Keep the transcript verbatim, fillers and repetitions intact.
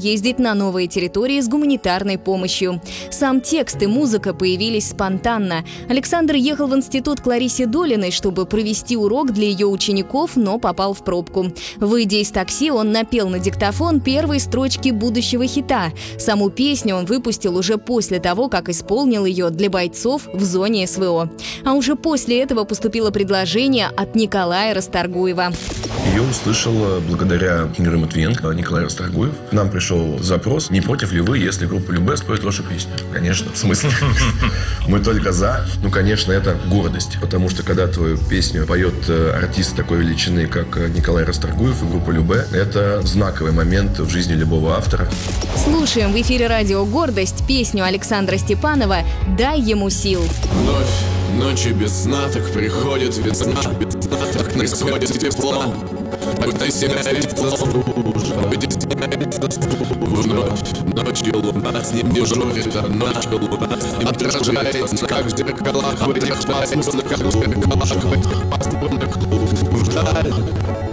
ездить на новые территории с гуманитарной помощью. Сам текст и музыка появились спонтанно. Александр ехал в институт к Ларисе Долиной, чтобы провести урок для ее учеников, но попал в пробку. Выйдя из такси, он напел на диктофон первые строчки будущего хита. Саму песню он выпустил уже после того, как исполнил ее для бойцов в зоне СВО. А уже после этого поступило предложение от Николая Расторгуева. Ее услышал благодаря Игорю Матвиенко Николай Расторгуев. К нам пришел запрос: не против ли вы, если группа Любэ споет вашу песню? Конечно, в смысле? Мы только за. Ну, конечно, это гордость. Потому что когда твою песню поет артист такой величины, как Николай Расторгуев и группа Любэ, это знаковый момент в жизни любого автора. Слушаем в эфире радио «Гордость» песню Александра Степанова «Дай ему сил». Вновь ночи без сна, так приходит весна, без сна, так происходит тепло. Когда сигарится стужа, вновь ночью луна с ним дежурит, а ночью луна с ним отражается, как в зеркалах, в этих смыслах, как в зеркалах, в этих пасмурных лужах.